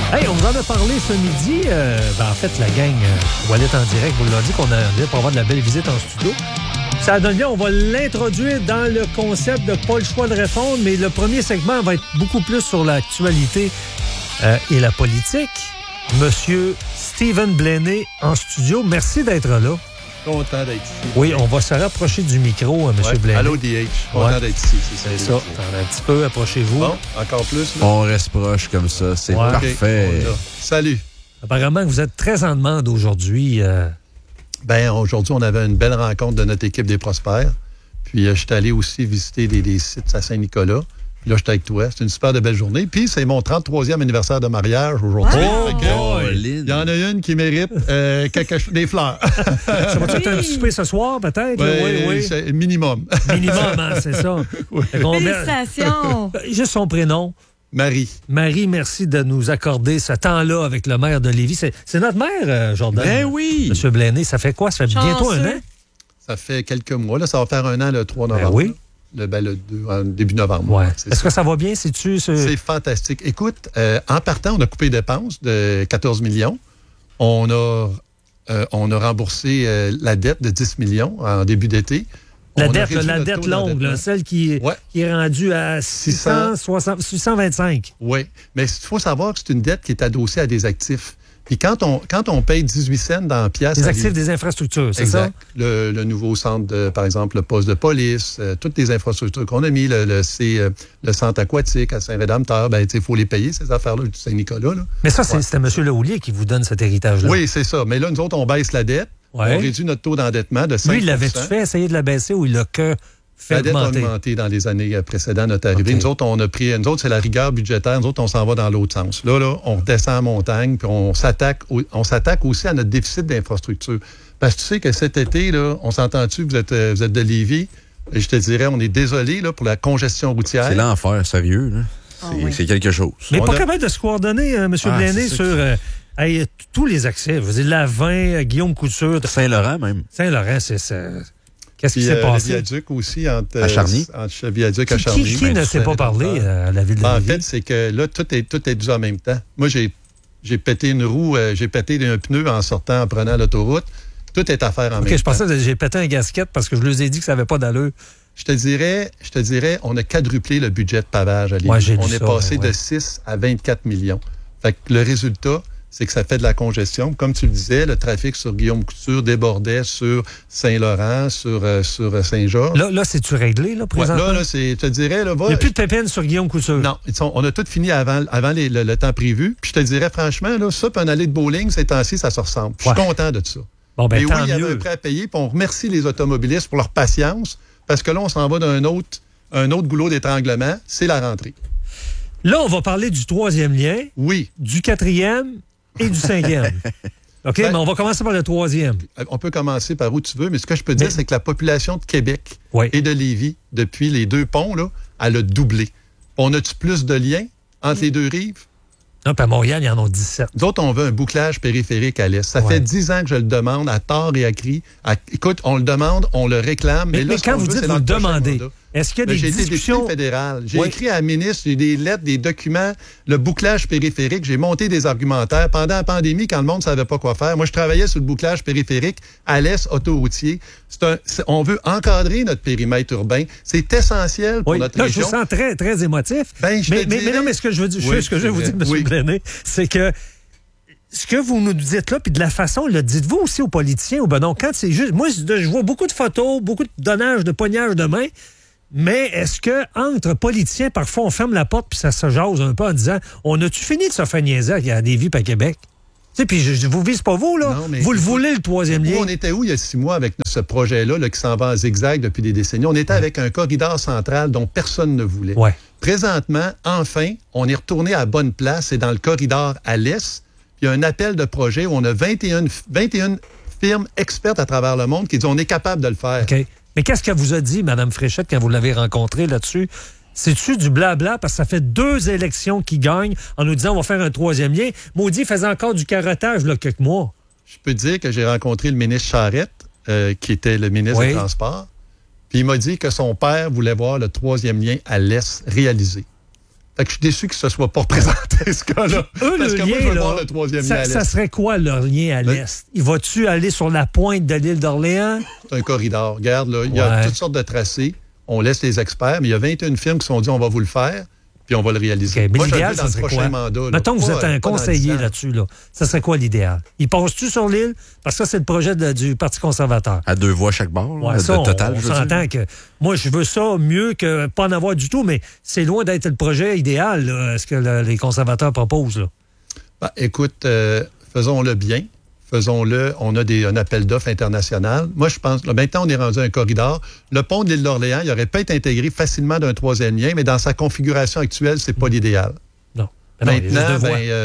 Hey, on vous en a parlé ce midi. En fait, la gang Wallet en direct vous l'a dit qu'on allait pour avoir de la belle visite en studio. Ça donne bien, on va l'introduire dans le concept de pas le choix de répondre, mais le premier segment va être beaucoup plus sur l'actualité et la politique. Monsieur Stephen Blaney en studio, merci d'être là. Content d'être ici. Oui, on va se rapprocher du micro, M. Blaney. Allô, DH. Content d'être ici. C'est ça. Attendez un petit peu, approchez-vous. Bon, encore plus. Là. On reste proche comme ça. C'est parfait. Okay. Salut. Apparemment, vous êtes très en demande aujourd'hui. Aujourd'hui, on avait une belle rencontre de notre équipe des Prospères. Puis, je suis allé aussi visiter des sites à Saint-Nicolas. Puis là, j'étais avec toi. C'est une super de belle journée. Puis, c'est mon 33e anniversaire de mariage aujourd'hui. Il y en a une qui mérite des fleurs. Ça va être un souper ce soir, peut-être? Oui. C'est minimum. Minimum, hein, c'est ça. Oui. Félicitations. Juste son prénom. Marie. Marie, merci de nous accorder ce temps-là avec le maire de Lévis. C'est notre maire, Jordan. Ben oui. M. Blaney, ça fait quoi? Ça fait bientôt un an? Ça fait quelques mois. Là, ça va faire un an le 3 novembre. Oui. Le début novembre. Ouais. Est-ce que ça va bien? C'est fantastique. Écoute, en partant, on a coupé les dépenses de 14 millions. On a remboursé la dette de 10 millions en début d'été. La dette longue, là, celle qui est rendue à 625. Oui, mais il faut savoir que c'est une dette qui est adossée à des actifs. Puis quand on paye 18 cents dans la pièce... Les actifs des infrastructures, c'est ça? Le nouveau centre, par exemple, le poste de police, toutes les infrastructures qu'on a mis, le centre aquatique à Saint-Rédempteur, il faut les payer, ces affaires-là, du Saint-Nicolas. Là. Mais ça, c'était M. Lehoulier qui vous donne cet héritage-là. Oui, c'est ça. Mais là, nous autres, on baisse la dette. On réduit notre taux d'endettement de 5%. Lui, il l'avait-tu fait essayer de la baisser ou il l'a que fait la dette augmenter? a augmenté dans les années précédentes, notre arrivée. Nous autres, c'est la rigueur budgétaire. Nous autres, on s'en va dans l'autre sens. Là, on redescend en montagne, puis on s'attaque aussi à notre déficit d'infrastructure. Parce que tu sais que cet été, là, on s'entend-tu, vous êtes de Lévis, et je te dirais, on est désolé là, pour la congestion routière. C'est l'enfer, sérieux. Là. C'est quelque chose. Mais pas capable de se coordonner, M. Blaney, sur... tous les accès, je veux dire, Lavin, Guillaume Couture... Saint-Laurent, même. Saint-Laurent, c'est ça. Qu'est-ce qui s'est passé? Le viaduc aussi, à Charny. Entre viaduc à Charny. Qui ne s'est pas parlé à la ville de Lévis? En fait, c'est que là, tout est dû en même temps. Moi, j'ai pété une roue, j'ai pété un pneu en sortant, en prenant l'autoroute. Tout est à faire en même temps. OK, je pensais que j'ai pété un gasket parce que je leur ai dit que ça n'avait pas d'allure. Je te dirais, on a quadruplé le budget de pavage à Lévis. On est passé de 6 à 24 millions. Fait que le résultat, c'est que ça fait de la congestion. Comme tu le disais, le trafic sur Guillaume Couture débordait sur Saint-Laurent, sur Saint-Georges. Là, c'est-tu réglé, là, présentement? Là, je te dirais... Là, il n'y a plus de pépines sur Guillaume Couture. Non, on a tout fini avant le temps prévu. Puis je te dirais, franchement, là, ça, puis un allée de bowling, ces temps-ci, ça se ressemble. Je suis content de ça. Bon, mais tant oui, il y avait mieux. un prêt à payer, puis on remercie les automobilistes pour leur patience, parce que là, on s'en va d'un autre goulot d'étranglement, c'est la rentrée. Là, on va parler du 3e lien. Oui. Du 4e et du 5e. OK, mais on va commencer par le 3e. On peut commencer par où tu veux, mais ce que je peux dire, c'est que la population de Québec et de Lévis, depuis les 2 ponts, là, elle a doublé. On a-tu plus de liens entre les 2 rives? Non, puis à Montréal, il y en a 17. Nous autres, on veut un bouclage périphérique à l'est. Ça fait 10 ans que je le demande, à tort et à cri. Écoute, on le demande, on le réclame. Mais quand vous dites vous le demandez, est-ce qu'il y a des discussions... J'ai été député fédéral. J'ai écrit à la ministre, j'ai des lettres, des documents, le bouclage périphérique. J'ai monté des argumentaires. Pendant la pandémie, quand le monde ne savait pas quoi faire, moi, je travaillais sur le bouclage périphérique à l'est autoroutier. On veut encadrer notre périmètre urbain. C'est essentiel pour notre région. Je vous sens très, très émotif. Mais non, mais ce que je veux dire, ce que je veux vous dire, M. Blaney, c'est que ce que vous nous dites là, puis de la façon, le dites-vous aussi aux politiciens, ou ben non, quand c'est juste... Moi, je vois beaucoup de photos, beaucoup de donnages, de poignages de main, mais est-ce que entre politiciens, parfois, on ferme la porte puis ça se jase un peu en disant « On a-tu fini de se faire niaiser à Lévis et à Québec? » Tu sais, puis je vous vise pas vous, là. Non, vous le voulez, le 3e lien. On était où il y a 6 mois avec ce projet-là là, qui s'en va en zigzag depuis des décennies? On était avec un corridor central dont personne ne voulait. Ouais. Présentement, enfin, on est retourné à la bonne place. C'est dans le corridor à l'est. Il y a un appel de projet où on a 21 firmes expertes à travers le monde qui disent on est capable de le faire. OK. Mais qu'est-ce qu'elle vous a dit, Mme Fréchette, quand vous l'avez rencontrée là-dessus? C'est-tu du blabla parce que ça fait 2 élections qu'il gagne en nous disant on va faire un 3e lien? Maudit faisait encore du carottage là, quelques mois. Je peux te dire que j'ai rencontré le ministre Charette, qui était le ministre des Transports. Puis il m'a dit que son père voulait voir le 3e lien à l'est réalisé. Fait que je suis déçu qu'ils ne se soient pas représentés, ce cas-là. Parce que moi, je veux voir le troisième lien à l'est. Ça serait quoi leur lien à l'est? Il va-tu aller sur la pointe de l'île d'Orléans? C'est un corridor. Regarde, là, il y a toutes sortes de tracés. On laisse les experts, mais il y a 21 firmes qui se sont dit on va vous le faire, puis on va le réaliser. Okay, mais moi, l'idéal, je le veux dans le prochain mandat. Mettons que vous êtes un conseiller là-dessus. Là. Ça serait quoi l'idéal? Il passe-tu sur l'île? Parce que ça, c'est le projet du Parti conservateur. À 2 voix chaque bord, ouais, ça, total. On s'entend que moi, je veux ça mieux que pas en avoir du tout, mais c'est loin d'être le projet idéal, là, ce que les conservateurs proposent. Là. Ben, écoute, faisons-le bien. Faisons-le. On a un appel d'offres international. Moi, je pense, là, maintenant, on est rendu à un corridor. Le pont de l'île d'Orléans, il aurait pas été intégré facilement d'un troisième lien, mais dans sa configuration actuelle, c'est pas l'idéal. Non. Maintenant,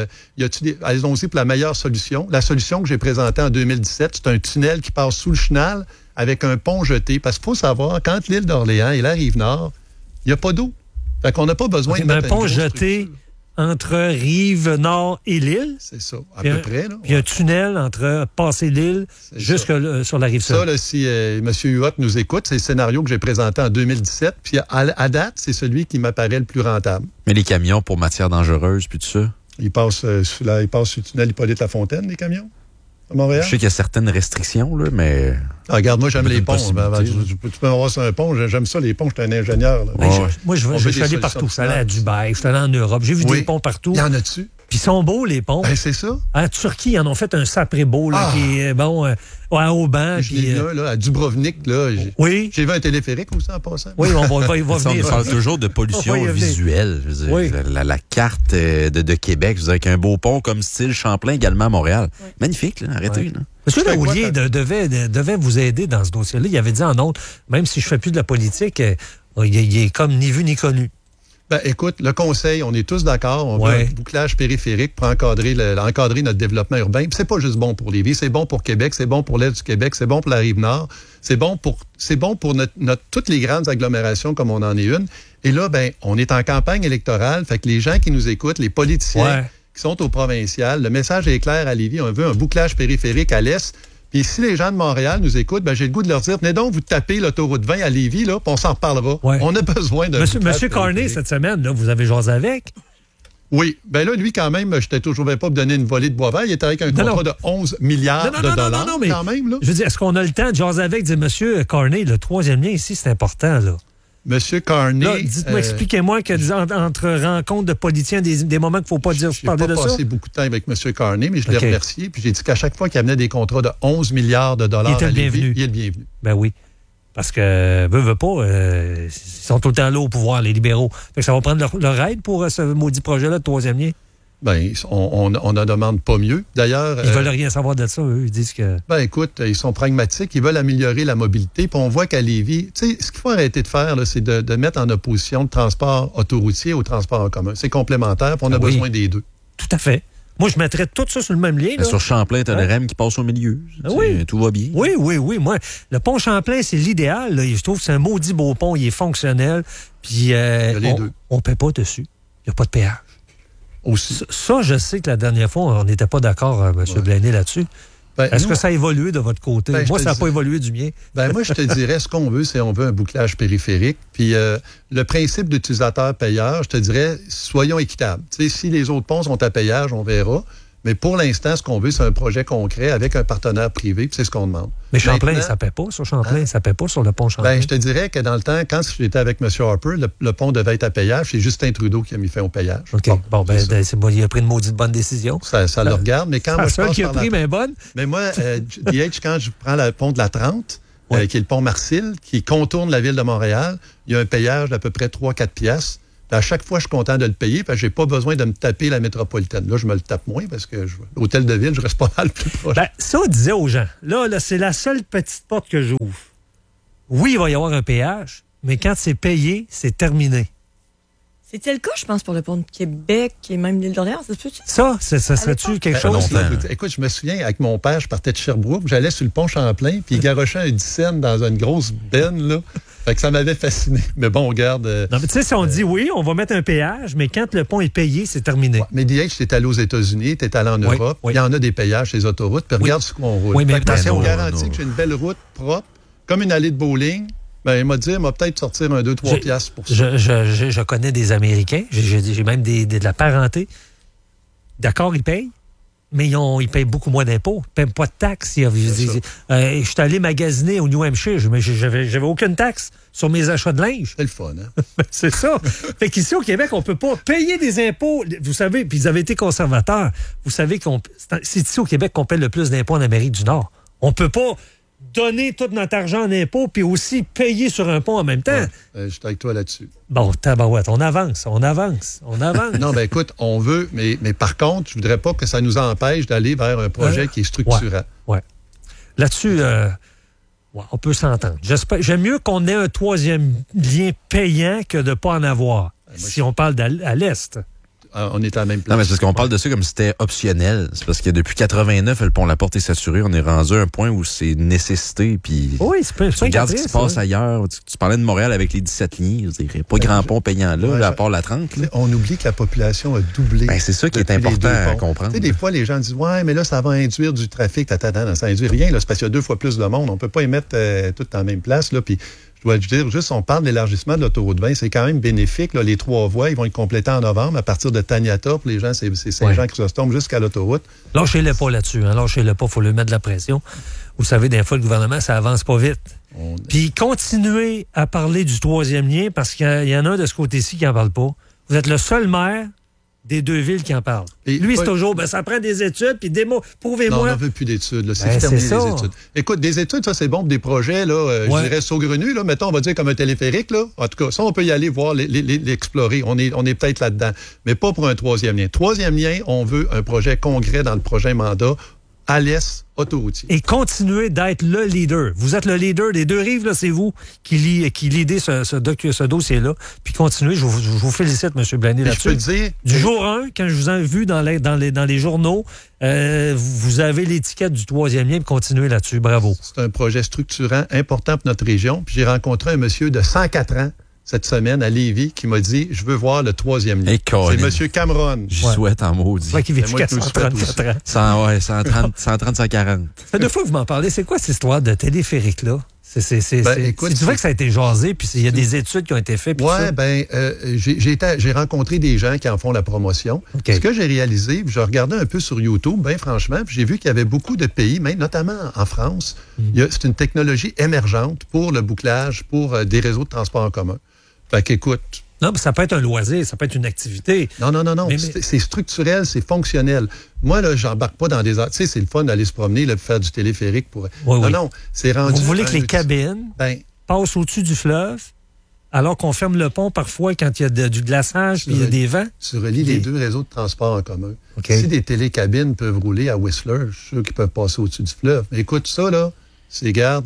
allons-y pour la meilleure solution. La solution que j'ai présentée en 2017, c'est un tunnel qui passe sous le chenal avec un pont jeté. Parce qu'il faut savoir, quand l'île d'Orléans et la Rive-Nord, il n'y a pas d'eau. Fait qu'on n'a pas besoin de mettre un pont jeté entre Rive-Nord et l'île. C'est ça, à peu près. Là. Puis un tunnel entre passer l'île jusque sur la Rive-Sud. Ça, là, si M. Huot nous écoute, c'est le scénario que j'ai présenté en 2017. Puis à date, c'est celui qui m'apparaît le plus rentable. Mais les camions pour matières dangereuses, puis tout ça? Ils passent sur le tunnel Hippolyte-Lafontaine, les camions, à Montréal? Je sais qu'il y a certaines restrictions, là, mais... Ah, regarde, moi, j'aime les ponts. Tu peux me voir sur un pont. J'aime ça, les ponts. Je suis un ingénieur. Là. Moi, je suis allé partout. Je suis allé à Dubaï, je suis allé en Europe. J'ai vu des ponts partout. Il y en a-tu? Puis ils sont beaux, les ponts. Ben, c'est ça. En Turquie, ils en ont fait un sapré beau, là, qui est bon, à Auban. Je l'ai vu, là, à Dubrovnik, là. J'ai vu un téléphérique aussi en passant. Oui, il va venir. On parle toujours de pollution visuelle. Je veux dire, la carte de Québec, je veux dire, avec un beau pont comme style Champlain également à Montréal. Oui. Magnifique, là, arrêtez. Là. M. Laoulier devait vous aider dans ce dossier-là. Il avait dit en autre, même si je ne fais plus de la politique, il est comme ni vu ni connu. Ben, écoute, le conseil, on est tous d'accord. On veut un bouclage périphérique pour encadrer notre développement urbain. Puis c'est pas juste bon pour Lévis, c'est bon pour Québec, c'est bon pour l'Est du Québec, c'est bon pour la Rive-Nord, c'est bon pour toutes les grandes agglomérations comme on en est une. Et là, ben, on est en campagne électorale, fait que les gens qui nous écoutent, les politiciens qui sont au provincial, le message est clair à Lévis, on veut un bouclage périphérique à l'Est. Puis si les gens de Montréal nous écoutent, ben j'ai le goût de leur dire, venez donc vous tapez l'autoroute 20 à Lévis, là, puis on s'en reparlera. Ouais. On a besoin de... Monsieur Carney, cette semaine, là, vous avez jasé avec? Oui. Ben là, lui, quand même, je ne vais pas me donner une volée de bois vert. Il était avec un contrat de 11 milliards de dollars, mais quand même. Là. Je veux dire, est-ce qu'on a le temps de jaser avec, dire, Monsieur Carney, le troisième lien ici, c'est important, là? Monsieur Carney... Là, dites-moi, expliquez-moi que entre rencontres de politiciens, des moments qu'il ne faut pas dire, parler de ça. J'ai pas passé beaucoup de temps avec Monsieur Carney, mais je l'ai remercié. Puis j'ai dit qu'à chaque fois qu'il amenait des contrats de 11 milliards de dollars à Lévis, il est le bienvenu. Ben oui. Parce que, veut pas, ils sont tout le temps là au pouvoir, les libéraux. Fait que ça va prendre leur aide pour ce maudit projet-là de troisième lien. Ben, on n'en demande pas mieux. D'ailleurs... Ils veulent rien savoir de ça, eux. Ils disent que... Ben, écoute, ils sont pragmatiques. Ils veulent améliorer la mobilité. Puis on voit qu'à Lévis... Tu sais, ce qu'il faut arrêter de faire, là, c'est de mettre en opposition le transport autoroutier au transport en commun. C'est complémentaire, puis on a besoin des deux. Tout à fait. Moi, je mettrais tout ça sur le même lien. Là. Sur Champlain, t'as le REM qui passe au milieu. Tout va bien. Oui. Moi, le pont Champlain, c'est l'idéal. Là. Je trouve que c'est un maudit beau pont. Il est fonctionnel. Puis on ne paie pas dessus. Il n'y a pas de péage. Aussi. Ça, je sais que la dernière fois, on n'était pas d'accord, M. Blaney, là-dessus. Ben, est-ce que ça a évolué de votre côté? Moi, ça n'a pas évolué du mien. Ben, moi, je te dirais, ce qu'on veut, c'est on veut un bouclage périphérique. Puis le principe d'utilisateur-payeur, je te dirais, soyons équitables. T'sais, si les autres ponts sont à payage, on verra. Mais pour l'instant, ce qu'on veut, c'est un projet concret avec un partenaire privé, puis c'est ce qu'on demande. Mais Champlain, ça ne paie pas sur Champlain, ça ne paie pas sur le pont Champlain. Ben, je te dirais que dans le temps, quand j'étais avec M. Harper, le pont devait être à payage. C'est Justin Trudeau qui a mis fin au payage. OK. Bon, il a pris une maudite bonne décision. Ça le regarde, mais quand moi je passe qui a pris, mais bonne. Mais moi, DH, quand je prends le pont de la 30, qui est le pont Marcille, qui contourne la ville de Montréal, il y a un payage d'à peu près 3-4 piastres. À chaque fois, je suis content de le payer parce que je n'ai pas besoin de me taper la métropolitaine. Là, je me le tape moins parce que l'hôtel de ville, je reste pas mal plus proche. Ben, ça, on disait aux gens. Là, c'est la seule petite porte que j'ouvre. Oui, il va y avoir un péage, mais quand c'est payé, c'est terminé. C'était le cas, je pense, pour le pont de Québec et même l'île d'Orléans. Ça serait-tu quelque chose? Écoute, je me souviens, avec mon père, je partais de Sherbrooke, j'allais sur le pont Champlain, puis il garochait un 10 cents dans une grosse benne, là. Fait que ça m'avait fasciné. Mais bon, regarde... non, mais tu sais, si on dit oui, on va mettre un péage, mais quand le pont est payé, c'est terminé. Ouais, mais DH, t'es allé aux États-Unis, t'es allé en Europe, il y en a des péages sur les autoroutes, puis regarde ce qu'on roule. Oui, mais on garantit que j'ai une belle route propre, comme une allée de bowling, Ben, il m'a dit, il m'a peut-être sortir un 2-3 piastres pour ça. Je connais des Américains, j'ai même de la parenté. D'accord, ils payent, mais ils payent beaucoup moins d'impôts. Ils ne payent pas de taxes. Je suis allé magasiner au New Hampshire, j'avais aucune taxe sur mes achats de linge. C'est le fun, hein? C'est ça. Fait qu'ici, au Québec, on ne peut pas payer des impôts. Vous savez, puis ils avaient été conservateurs. Vous savez c'est ici au Québec qu'on paie le plus d'impôts en Amérique du Nord. On ne peut pas donner tout notre argent en impôts puis aussi payer sur un pont en même temps. Ouais, je suis avec toi là-dessus. Bon, tabarouette, on avance. Non, ben écoute, on veut, mais par contre, je voudrais pas que ça nous empêche d'aller vers un projet qui est structurant. Ouais. Là-dessus, on peut s'entendre. J'aime mieux qu'on ait un troisième lien payant que de ne pas en avoir, si on parle à l'Est. On est à la même place. Non, mais c'est parce qu'on parle de ça comme si c'était optionnel. C'est parce que depuis 89, le pont La Porte est saturé. On est rendu à un point où c'est une nécessité. Puis tu regardes ce qui se passe ailleurs. Tu parlais de Montréal avec les 17 lignes. Il n'y a pas grand pont payant là, à part la 30. Là. On oublie que la population a doublé. Ben, c'est ça qui est important à comprendre. Tu sais, des fois, les gens disent, ouais, mais là, ça va induire du trafic. Ça induit rien. Là, c'est parce qu'il y a 2 fois plus de monde. On ne peut pas y mettre tout en même place. Là, puis, je dois dire, juste, on parle de l'élargissement de l'autoroute 20, c'est quand même bénéfique. Là, les 3 voies, ils vont être complétés en novembre à partir de Taniata. Pour les gens, c'est Saint-Jean-Chrysostome jusqu'à l'autoroute. Lâchez-le pas là-dessus. Lâchez-le pas, il faut lui mettre de la pression. Vous savez, des fois, le gouvernement, ça avance pas vite. Puis continuez à parler du troisième lien parce qu'il y en a un de ce côté-ci qui n'en parle pas. Vous êtes le seul maire des 2 villes qui en parlent. Et lui, c'est toujours, ça prend des études, puis prouvez-moi. Non, on n'en veut plus d'études. Là. C'est terminé, les études. Écoute, des études, ça, c'est bon pour des projets, là, je dirais saugrenus, là, mettons, on va dire comme un téléphérique. Là. En tout cas, ça, on peut y aller voir, l'explorer. On est peut-être là-dedans. Mais pas pour un troisième lien. Troisième lien, on veut un projet concret dans le prochain mandat à l'Est autoroutier. Et continuez d'être le leader. Vous êtes le leader des 2 rives, là, c'est vous qui lidez ce dossier-là. Puis continuez, je vous félicite, M. Blaney, là-dessus. Je peux te dire... Du jour 1, quand je vous ai vu dans les journaux, vous avez l'étiquette du troisième lien, puis continuez là-dessus. Bravo. C'est un projet structurant, important pour notre région. Puis j'ai rencontré un monsieur de 104 ans cette semaine à Lévis qui m'a dit « Je veux voir le troisième lien ». C'est M. Cameron. J'y souhaite en maudit. C'est vrai qu'il vit jusqu'à 134 ans. 130, 140. Ça fait 2 fois que vous m'en parlez. C'est quoi cette histoire de téléphérique-là? Écoute, tu vois que ça a été jasé, puis il y a des études qui ont été faites. J'ai rencontré des gens qui en font la promotion. Okay. Ce que j'ai réalisé, je regardais un peu sur YouTube, bien franchement, puis j'ai vu qu'il y avait beaucoup de pays, même notamment en France, c'est une technologie émergente pour le bouclage, pour des réseaux de transport en commun. Fait qu'écoute... Non, mais ça peut être un loisir, ça peut être une activité. Non. C'est structurel, c'est fonctionnel. Moi, là, j'embarque pas dans des... Tu sais, c'est le fun d'aller se promener, là, faire du téléphérique pour... Non, c'est rendu... Vous voulez que les cabines passent au-dessus du fleuve, alors qu'on ferme le pont parfois quand il y a du glaçage puis il y a des vents? Tu relis les 2 réseaux de transport en commun. Si des télécabines peuvent rouler à Whistler, je suis sûr qu'ils peuvent passer au-dessus du fleuve. Mais écoute, ça, là, c'est, garde...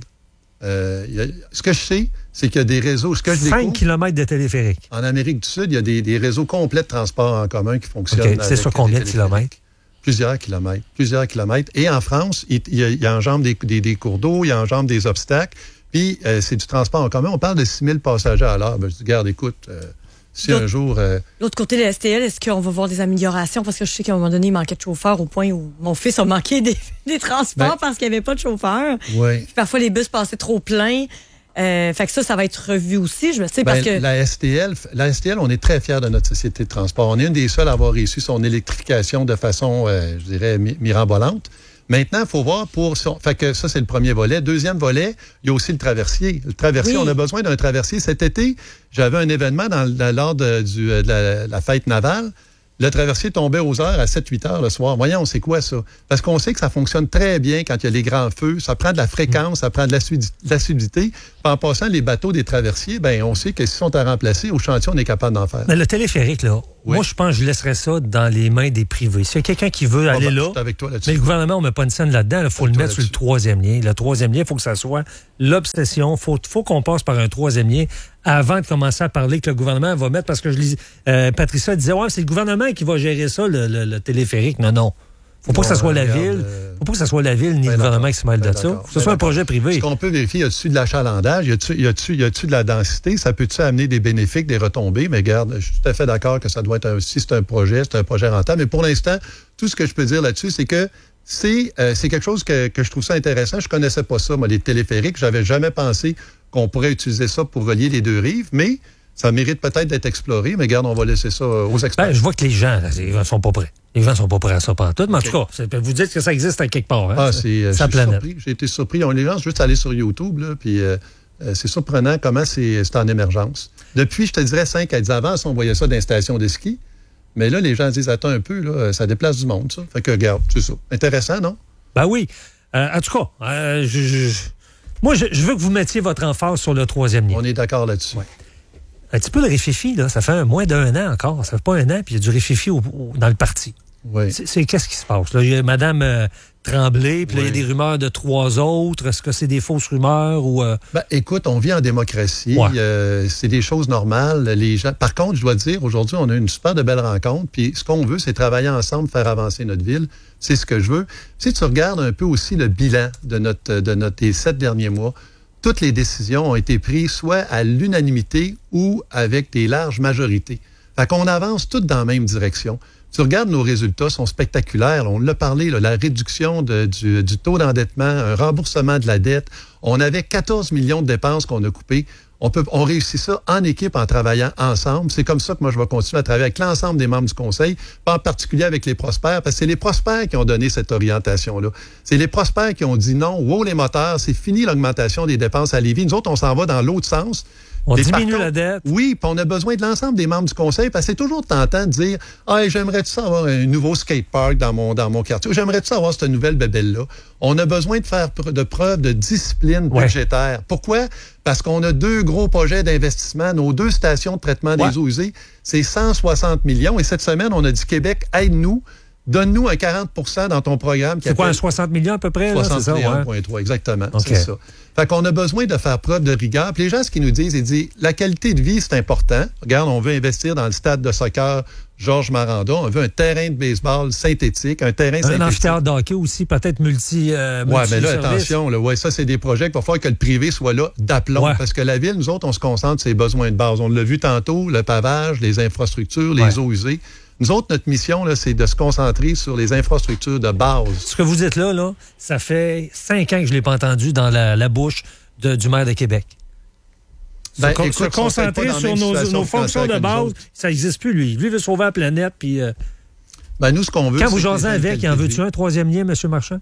ce que je sais, c'est qu'il y a des réseaux... 5 km de téléphérique. En Amérique du Sud, il y a des réseaux complets de transport en commun qui fonctionnent. C'est sur combien de kilomètres? Plusieurs kilomètres. Et en France, il enjambe des cours d'eau, il enjambe des obstacles, puis c'est du transport en commun. On parle de 6 000 passagers à l'heure. Je dis, regarde, écoute... Si un jour... L'autre côté de la STL, est-ce qu'on va voir des améliorations? Parce que je sais qu'à un moment donné, il manquait de chauffeurs au point où mon fils a manqué des transports parce qu'il n'y avait pas de chauffeur. Oui. Puis parfois, les bus passaient trop pleins. Fait que ça va être revu aussi. Je sais parce que... La STL, on est très fiers de notre société de transport. On est une des seules à avoir réussi son électrification de façon, je dirais, mirambolante. Maintenant, il faut voir Fait que ça, c'est le premier volet. Deuxième volet, il y a aussi le traversier. Le traversier, on a besoin d'un traversier. Cet été, j'avais un événement lors de la fête navale. Le traversier tombait aux heures à 7-8 heures le soir. Voyons, c'est quoi ça? Parce qu'on sait que ça fonctionne très bien quand il y a les grands feux. Ça prend de la fréquence, ça prend de l'assiduité. Puis en passant, les bateaux des traversiers, on sait que s'ils sont à remplacer, au chantier, on est capable d'en faire. Mais le téléphérique, là, moi, je pense que je laisserais ça dans les mains des privés. S'il y a quelqu'un qui veut aller là, avec toi là-dessus. Mais le gouvernement, on ne met pas une scène là-dedans. Il faut le mettre sur le troisième lien. Le troisième lien, il faut que ça soit l'obsession. Il faut qu'on passe par un troisième lien avant de commencer à parler que le gouvernement va mettre, parce que Patricia disait, c'est le gouvernement qui va gérer ça, le téléphérique. Non. Faut pas que ça soit la ville. Faut pas que ça soit la ville ni le gouvernement qui se mêle de ça. Faut que ce soit un projet privé. Ce qu'on peut vérifier, y a-tu de l'achalandage? Y a-tu de la densité? Ça peut-tu amener des bénéfices, des retombées? Mais regarde, je suis tout à fait d'accord que ça doit être si c'est un projet rentable. Mais pour l'instant, tout ce que je peux dire là-dessus, c'est que c'est quelque chose que je trouve ça intéressant. Je connaissais pas ça, moi, les téléphériques. J'avais jamais pensé qu'on pourrait utiliser ça pour relier les deux rives, mais ça mérite peut-être d'être exploré. Mais regarde, on va laisser ça aux experts. Je vois que les gens sont pas prêts. Les gens sont pas prêts à ça pantoute. Mais en tout cas, vous dites que ça existe à quelque part. Hein? Sa planète. J'ai été surpris. On les lance juste à aller sur YouTube, là, puis c'est surprenant comment c'est en émergence. Depuis, je te dirais, 5 à 10 ans avant, on voyait ça dans les stations de ski. Mais là, les gens disent, attends un peu, là, ça déplace du monde, ça. Fait que, regarde, c'est ça. Intéressant, non? Ben oui. En tout cas, moi, je veux que vous mettiez votre emphase sur le 3e lien. On est d'accord là-dessus. Ouais. Un petit peu de réfifi, là, ça fait moins d'1 an encore. Ça fait pas 1 an, puis il y a du réfifi dans le parti. Oui. Qu'est-ce qui se passe? Là, il y a Mme Tremblay, puis là, il y a des rumeurs de 3 autres. Est-ce que c'est des fausses rumeurs ou... écoute, on vit en démocratie. Ouais. C'est des choses normales. Les gens... Par contre, je dois dire, aujourd'hui, on a une super de belle rencontre. Puis ce qu'on veut, c'est travailler ensemble, faire avancer notre ville. C'est ce que je veux. Si tu regardes un peu aussi le bilan des 7 derniers mois, toutes les décisions ont été prises soit à l'unanimité ou avec des larges majorités. Fait qu'on avance toutes dans la même direction. Tu regardes nos résultats, sont spectaculaires. On l'a parlé, là, la réduction du taux d'endettement, un remboursement de la dette. On avait 14 millions de dépenses qu'on a coupées. On réussit ça en équipe, en travaillant ensemble. C'est comme ça que moi, je vais continuer à travailler avec l'ensemble des membres du Conseil, pas en particulier avec les prospères, parce que c'est les prospères qui ont donné cette orientation-là. C'est les prospères qui ont dit non, wow, les moteurs, c'est fini l'augmentation des dépenses à Lévis. Nous autres, on s'en va dans l'autre sens. On diminue la dette. Oui, puis on a besoin de l'ensemble des membres du Conseil, parce que c'est toujours tentant de dire « Ah, j'aimerais-tu ça avoir un nouveau skatepark dans mon quartier? J'aimerais-tu ça avoir cette nouvelle bébelle-là? » On a besoin de faire preuve de discipline budgétaire. Pourquoi? Parce qu'on a 2 gros projets d'investissement. Nos 2 stations de traitement des eaux usées, c'est 160 millions. Et cette semaine, on a dit « Québec, aide-nous. » Donne-nous un 40 % dans ton programme. C'est quoi, un 60 millions à peu près? 61,3, exactement. Okay. C'est ça. Fait qu'on a besoin de faire preuve de rigueur. Puis les gens, ce qu'ils nous disent, ils disent, la qualité de vie, c'est important. Regarde, on veut investir dans le stade de soccer Georges Maranda. On veut un terrain de baseball synthétique, un amphithéâtre de hockey aussi, peut-être multi mais là, attention, là, ça, c'est des projets qu'il va falloir que le privé soit là d'aplomb. Parce que la ville, nous autres, on se concentre sur ses besoins de base. On l'a vu tantôt, le pavage, les infrastructures, les eaux usées. Nous autres, notre mission, là, c'est de se concentrer sur les infrastructures de base. Ce que vous dites là, ça fait 5 ans que je ne l'ai pas entendu dans la bouche du maire de Québec. Se concentrer sur nos fonctions de base, ça n'existe plus, lui. Lui veut sauver la planète, puis... nous, ce qu'on veut... Quand vous jasez avec, en veux-tu un 3e lien, M. Marchand?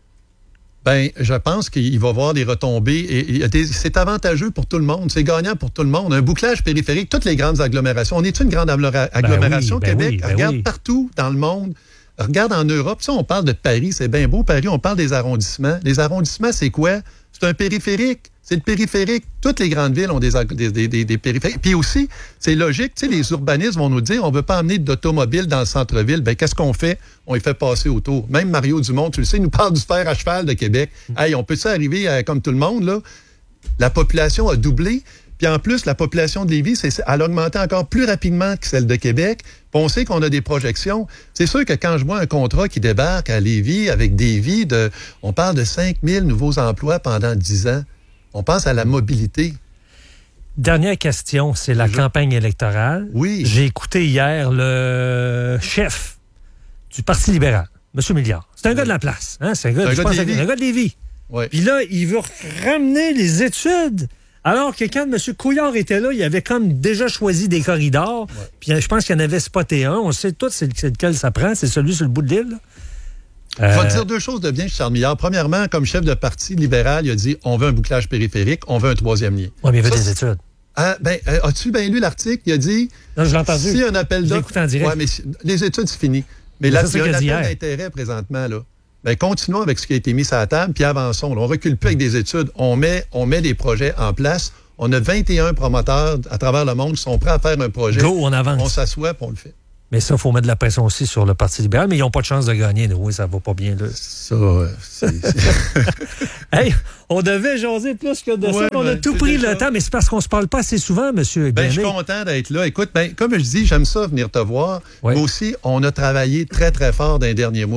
Je pense qu'il va y avoir des retombées et c'est avantageux pour tout le monde. C'est gagnant pour tout le monde. Un bouclage périphérique, toutes les grandes agglomérations. On est une grande agglomération, Québec? Regarde partout dans le monde. Regarde en Europe. Tu sais, on parle de Paris, c'est bien beau, Paris. On parle des arrondissements. Les arrondissements, c'est quoi? C'est un périphérique. C'est le périphérique. Toutes les grandes villes ont des périphériques. Puis aussi, c'est logique, tu sais, les urbanistes vont nous dire on ne veut pas amener d'automobiles dans le centre-ville. Qu'est-ce qu'on fait? On les fait passer autour. Même Mario Dumont, tu le sais, il nous parle du fer à cheval de Québec. Hey, on peut-tu arriver comme tout le monde, là? La population a doublé. Puis en plus, la population de Lévis, elle a augmenté encore plus rapidement que celle de Québec. Puis on sait qu'on a des projections. C'est sûr que quand je vois un contrat qui débarque à Lévis avec des vies on parle de 5 000 nouveaux emplois pendant 10 ans. On pense à la mobilité. Dernière question, c'est la campagne électorale. Oui. J'ai écouté hier le chef du Parti libéral, M. Milliard. C'est un gars de la place. Hein? C'est un gars de Lévis. Oui. Puis là, il veut ramener les études. Alors que quand M. Couillard était là, il avait comme déjà choisi des corridors. Ouais. Puis je pense qu'il y en avait spoté un. On sait tous c'est lequel ça prend. C'est celui sur le bout de l'île. Je vais te dire 2 choses de bien chez Charles Milliard. Premièrement, comme chef de parti libéral, il a dit on veut un bouclage périphérique, on veut un 3e lien. Oui, mais il veut des études. As-tu bien lu l'article? Il a dit non, je l'ai entendu. Si un appel d'offres. Je l'ai écouté en direct. Oui, mais les études, c'est fini. Mais là, il y a un appel d'intérêt présentement, là. Continuons avec ce qui a été mis sur la table, puis avançons. Là. On ne recule plus avec des études. On met des projets en place. On a 21 promoteurs à travers le monde qui sont prêts à faire un projet. Go, on avance. On s'assoit, puis on le fait. Mais ça, il faut mettre de la pression aussi sur le Parti libéral, mais ils n'ont pas de chance de gagner. Oui, ça va pas bien, là. Ça, c'est... Hey, on devait jaser plus que de ça. On a tout pris le temps, mais c'est parce qu'on se parle pas assez souvent, M. Gagné. Je suis content d'être là. Écoute, comme je dis, j'aime ça venir te voir. Ouais. Mais aussi, on a travaillé très, très fort dans les derniers mois.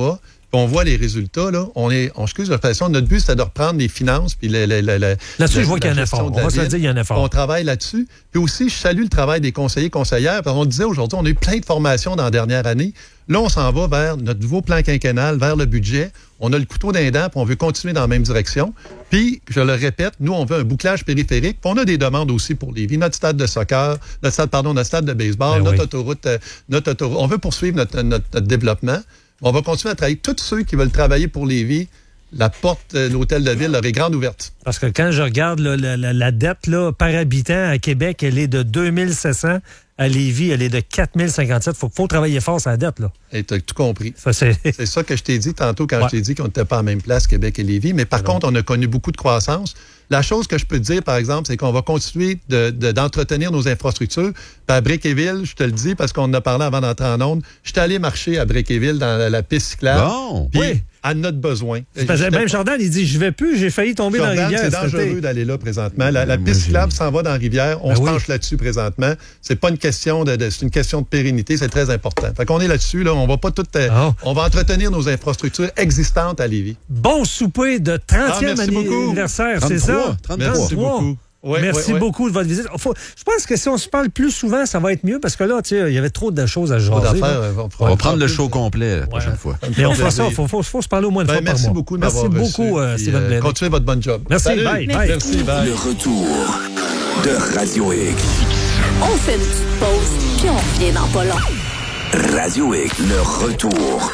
on voit les résultats, là, on excuse la façon, notre but, c'est de reprendre les finances, puis là-dessus, je vois qu'il y a un effort. On va se le dire, il y a un effort. On travaille là-dessus. Puis aussi, je salue le travail des conseillers et conseillères, parce qu'on disait aujourd'hui, on a eu plein de formations dans la dernière année. Là, on s'en va vers notre nouveau plan quinquennal, vers le budget. On a le couteau dans les dents, puis on veut continuer dans la même direction. Puis, je le répète, nous, on veut un bouclage périphérique. Puis on a des demandes aussi pour Lévis. Notre stade de soccer, notre stade de baseball, notre autoroute. On veut poursuivre notre développement. On va continuer à travailler. Tous ceux qui veulent travailler pour Lévis, la porte de l'hôtel de ville leur est grande ouverte. Parce que quand je regarde là, la dette là, par habitant à Québec, elle est de 2700. À Lévis, elle est de 4057. Faut travailler fort sur la dette, là. Et tu as tout compris. Ça, c'est ça que je t'ai dit tantôt quand je t'ai dit qu'on n'était pas à la même place, Québec et Lévis. Mais par contre, on a connu beaucoup de croissance. La chose que je peux te dire, par exemple, c'est qu'on va continuer d'entretenir nos infrastructures. Puis à Bréquéville, je te le dis, parce qu'on en a parlé avant d'entrer en onde, je suis allé marcher à Bréquéville dans la piste cyclable. Bon, oui. À notre besoin. Même Jordan, il dit, je vais plus, j'ai failli tomber dans la rivière. C'est dangereux d'aller là présentement. La piste cyclable s'en va dans la rivière. On se penche là-dessus présentement. C'est pas une question c'est une question de pérennité. C'est très important. Fait qu'on est là-dessus. Là. On va pas tout. On va entretenir nos infrastructures existantes à Lévis. Bon souper de 30e anniversaire, c'est ça? 33. Merci beaucoup. Merci beaucoup de votre visite. Je pense que si on se parle plus souvent, ça va être mieux parce que là, tu sais, il y avait trop de choses à jaser. On va prendre le show complet la prochaine fois. Mais on fera ça. Il faut se parler au moins une fois par mois. Merci beaucoup de m'avoir reçu. Merci beaucoup, Steven Blaney. Continuez votre bon job. Merci. Bye. Merci. Bye. Le retour de Radio X. On fait une petite pause, puis on revient dans pas long. Radio X. Le retour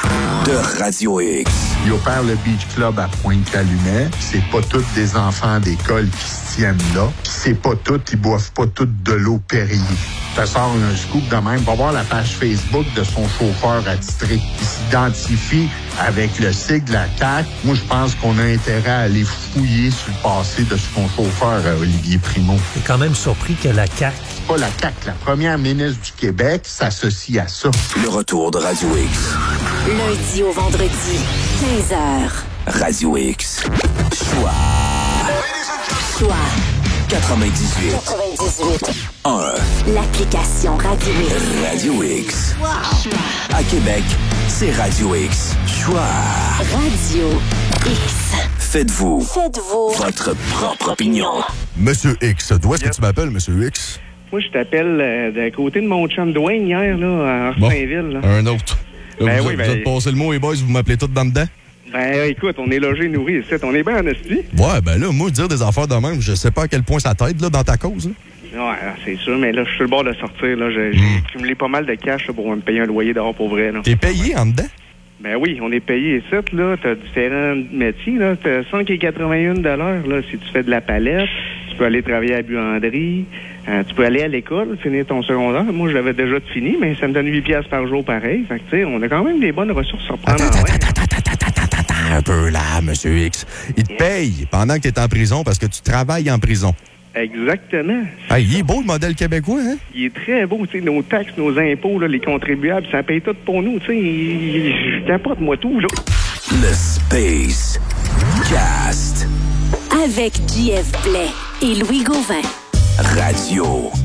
de Radio X. Il opère le Beach Club à Pointe-Calumet. C'est pas tous des enfants d'école qui se tiennent là. C'est pas tous, ils boivent pas toutes de l'eau Perrier. Ça sort un scoop de même. Va voir la page Facebook de son chauffeur attitré. Il s'identifie avec le sigle de la CAQ. Moi, je pense qu'on a intérêt à aller fouiller sur le passé de son chauffeur, Olivier Primo. Je suis quand même surpris que la CAQ... Pas la CAQ, la première ministre du Québec s'associe à ça. Le retour de Radio X. Lundi au vendredi, 15h. Radio X. Choix. 98. 1. L'application Radio X. Radio X. À Québec, c'est Radio X. Choix. Radio X. Faites-vous votre propre opinion. Monsieur X, d'où est-ce que tu m'appelles, Monsieur X? Moi, je t'appelle d'un côté de mon chum Dwayne hier, là, à Orsainville. Bon, un autre. Là, vous êtes passé le mot, les boys, vous m'appelez tous dedans? Ben, écoute, on est logé, nourri ici. On est bien en esti. Ouais, ben là, moi, dire des affaires de même, je sais pas à quel point ça t'aide, là, dans ta cause. Là. Ouais, c'est sûr, mais là, je suis sur le bord de sortir, là. J'ai cumulé pas mal de cash là, pour me payer un loyer dehors pour vrai, là. T'es payé en dedans? Ben oui, on est payé ici, là. T'as différents métiers, là. T'as 5,81 $, là, si tu fais de la palette. Tu peux aller travailler à la buanderie. Tu peux aller à l'école, finir ton secondaire. Moi, je l'avais déjà fini, mais ça me donne 8 piastres par jour pareil. Fait que, tu sais, on a quand même des bonnes ressources à reprendre en main. Un peu là, Monsieur X. Il te paye pendant que tu es en prison parce que tu travailles en prison. Exactement. Ah, il est beau, le modèle québécois, hein? Il est très beau, tu sais, nos taxes, nos impôts, là, les contribuables, ça paye tout pour nous, tu sais. Je capote, moi, tout, là. Le Space Cast. Avec JF Blais et Louis Gauvin. Radio